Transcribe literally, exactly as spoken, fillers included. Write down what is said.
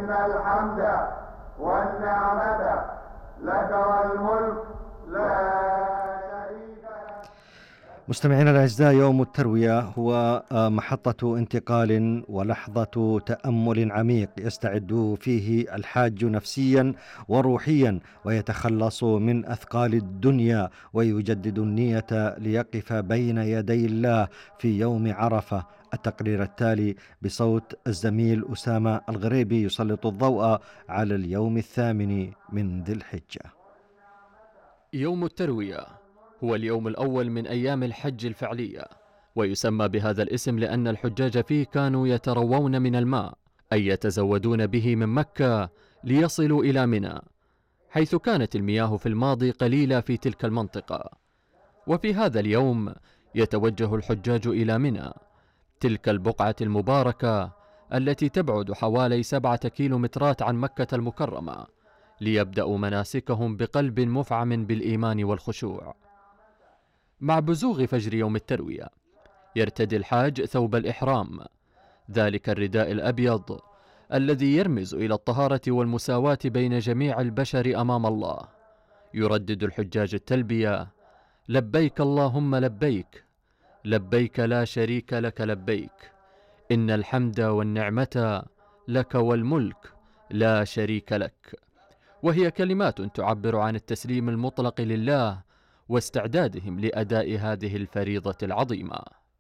إن الحمد والنعمة لك والملك لا شريك لك. مستمعينا الأعزاء، يوم التروية هو محطة انتقال ولحظة تأمل عميق يستعد فيه الحاج نفسيا وروحيا ويتخلص من أثقال الدنيا ويجدد النية ليقف بين يدي الله في يوم عرفة. التقرير التالي بصوت الزميل أسامة الغريبي يسلط الضوء على اليوم الثامن من ذي الحجة. يوم التروية هو اليوم الأول من أيام الحج الفعلية، ويسمى بهذا الاسم لأن الحجاج فيه كانوا يتروون من الماء، أي يتزودون به من مكة ليصلوا إلى منى، حيث كانت المياه في الماضي قليلة في تلك المنطقة. وفي هذا اليوم يتوجه الحجاج إلى منى، تلك البقعة المباركة التي تبعد حوالي سبعة كيلومترات عن مكة المكرمة، ليبدأوا مناسكهم بقلب مفعم بالإيمان والخشوع. مع بزوغ فجر يوم التروية يرتدي الحاج ثوب الإحرام، ذلك الرداء الأبيض الذي يرمز إلى الطهارة والمساواة بين جميع البشر أمام الله. يردد الحجاج التلبية: لبيك اللهم لبيك، لبيك لا شريك لك لبيك، إن الحمد والنعمة لك والملك لا شريك لك. وهي كلمات تعبر عن التسليم المطلق لله واستعدادهم لأداء هذه الفريضة العظيمة.